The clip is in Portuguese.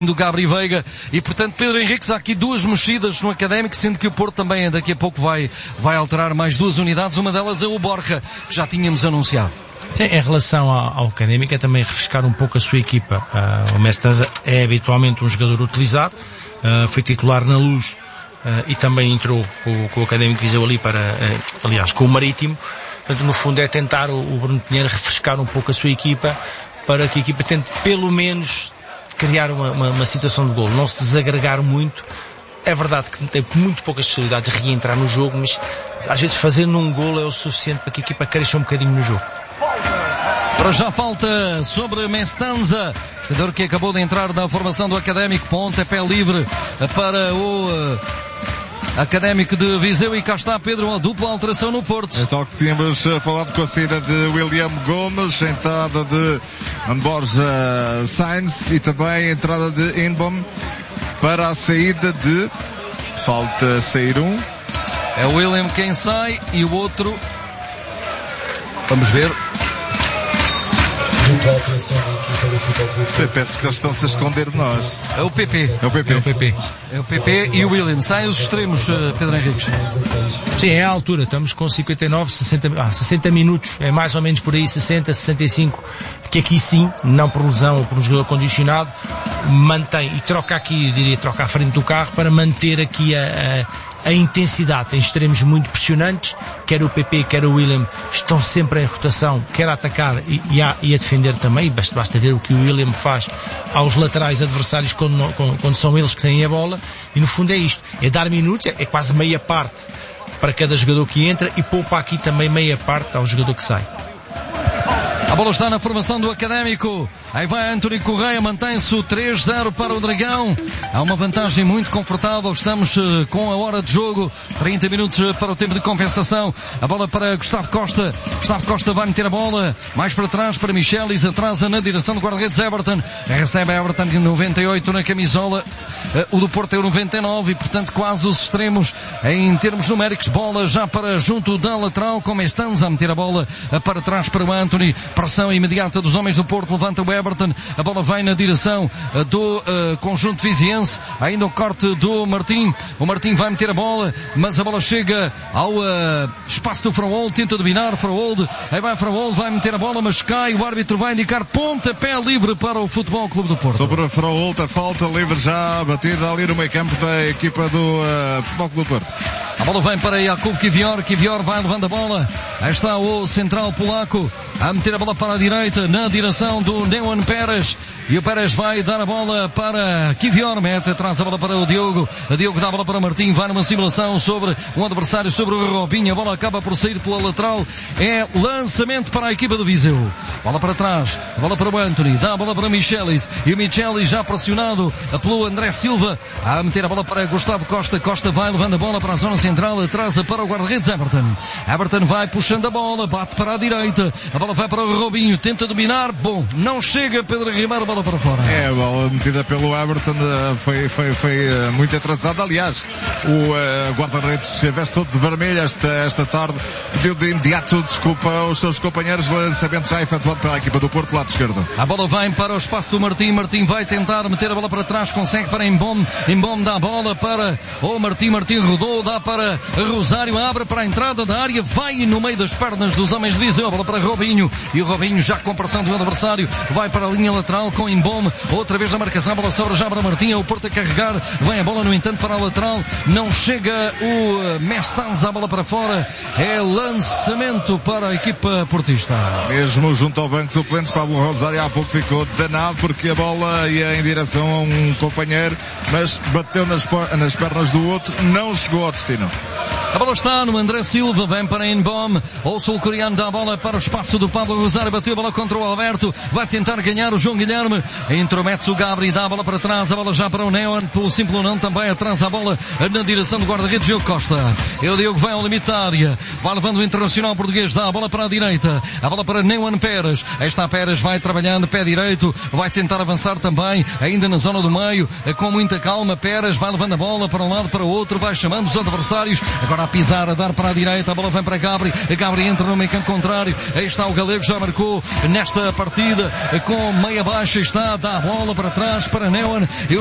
do Gabri Veiga e, portanto, Pedro Henriques, há aqui duas mexidas no Académico, sendo que o Porto também daqui a pouco vai alterar mais duas unidades. Uma delas é o Borja, que já tínhamos anunciado. Sim, em relação ao Académico, é também refrescar um pouco a sua equipa. O Mestanza é habitualmente um jogador utilizado, foi titular na Luz e também entrou com o Académico Viseu ali aliás, com o Marítimo. Portanto, no fundo é tentar o Bruno Pinheiro refrescar um pouco a sua equipa para que a equipa tente pelo menos criar uma situação de golo, não se desagregar muito. É verdade que tem muito poucas possibilidades de reentrar no jogo, mas às vezes fazendo um golo é o suficiente para que a equipa cresça um bocadinho no jogo. Para já falta sobre Mestanza, jogador que acabou de entrar na formação do Académico. Pontapé livre para o Académico de Viseu, e cá está, Pedro, uma dupla alteração no Porto. É tal que tínhamos falado, com a saída de William Gomes, a entrada de Borja Sainz e também a entrada de Inbom para a saída de... Falta sair um. É o William quem sai e o outro... Vamos ver. Penso que eles estão-se a esconder de nós. É o PP. É o PP. É o PP. É o PP e o William. Saem os extremos, Pedro Henriques. Sim, é a altura. Estamos com 60 minutos. É mais ou menos por aí, 60, 65. Que aqui sim, não por lesão ou por um jogador condicionado, mantém e troca aqui, eu diria, troca à frente do carro para manter aqui a intensidade. Tem extremos muito pressionantes, quer o PP, quer o William estão sempre em rotação, quer a atacar e a defender também. Basta ver o que o William faz aos laterais adversários quando são eles que têm a bola, e no fundo é isto, é dar minutos, é quase meia parte para cada jogador que entra e poupa aqui também meia parte ao jogador que sai. A bola está na formação do Académico. Aí vai António Correia, mantém-se o 3-0 para o Dragão. Há uma vantagem muito confortável. Estamos com a hora de jogo. 30 minutos para o tempo de compensação. A bola para Gustavo Costa. Gustavo Costa vai meter a bola mais para trás para Michelis. Atrasa na direção do guarda-redes Everton. Recebe Everton 98 na camisola. O do Porto é o 99 e, portanto, quase os extremos em termos numéricos. Bola já para junto da lateral, como estamos a meter a bola para trás para o Anthony. Pressão imediata dos homens do Porto, levanta o Everton, a bola vai na direção do conjunto viziense, ainda o corte do Martim, o Martim vai meter a bola, mas a bola chega ao espaço do Frauold, tenta dominar Frauold, aí vai Frauold, vai meter a bola, mas cai, o árbitro vai indicar pontapé livre para o Futebol Clube do Porto. Sobre o Frauold, a falta livre já batida ali no meio campo da equipa do Futebol Clube do Porto. A bola vem para Jakub Kivior, Kivior vai levando a bola, aí está o central polaco, a meter a bola para a direita, na direção do Neuan Pérez, e o Pérez vai dar a bola para Kivior, mete atrás a bola para o Diogo dá a bola para o Martim, vai numa simulação sobre um adversário, sobre o Robinho, a bola acaba por sair pela lateral, é lançamento para a equipa do Viseu, bola para trás, a bola para o Anthony, dá a bola para Michelis, e o Michelis já pressionado pelo André Silva, a meter a bola para Gustavo Costa, Costa vai levando a bola para a zona central, atrasa para o guarda-redes Everton vai puxando a bola, bate para a direita, a bola vai para o Robinho, tenta dominar, bom, não chega Pedro Ribeiro, a bola para fora. É, a bola metida pelo Everton foi muito atrasada. Aliás, o guarda-redes veste todo de vermelho esta tarde, pediu de imediato desculpa aos seus companheiros, lançamento já efetuado pela equipa do Porto, lado esquerdo. A bola vai para o espaço do Martim, Martim vai tentar meter a bola para trás, consegue para Embom dá a bola para o Martim rodou, dá para Rosário, abre para a entrada da área, vai no meio das pernas dos homens de Viseu, a bola para Robinho, e o Robinho já com pressão do adversário, vai para a linha lateral com Embom, outra vez a marcação, a bola sobra já para Martim, é o Porto a carregar, vem a bola no entanto para a lateral, não chega o Mestanza, a bola para fora, é lançamento para a equipa portista. Mesmo junto ao banco de suplentes, Pablo Rosário há pouco ficou danado porque a bola ia em direção a um companheiro, mas bateu nas pernas do outro, não chegou ao destino. A bola está no André Silva, vem para Inbom, o sul-coreano dá a bola para o espaço do Pablo Rosário, bateu a bola contra o Alberto, vai tentar ganhar o João Guilherme, intromete-se o Gabri, dá a bola para trás, a bola já para o Neon, pelo simples não, também atrás a bola na direção do guarda-redes Diogo Costa, e o Diogo vai ao limite da área, vai levando o internacional português, dá a bola para a direita, a bola para Neuan Pérez, aí está Pérez, vai trabalhando, pé direito, vai tentar avançar também, ainda na zona do meio, com muita calma, Pérez vai levando a bola para um lado, para o outro, vai chamando os adversários, agora agora a pisar, a dar para a direita, a bola vem para Gabri entra no meio campo contrário, aí está o galego, já marcou nesta partida com meia baixa, está, dá a bola para trás para Neumann.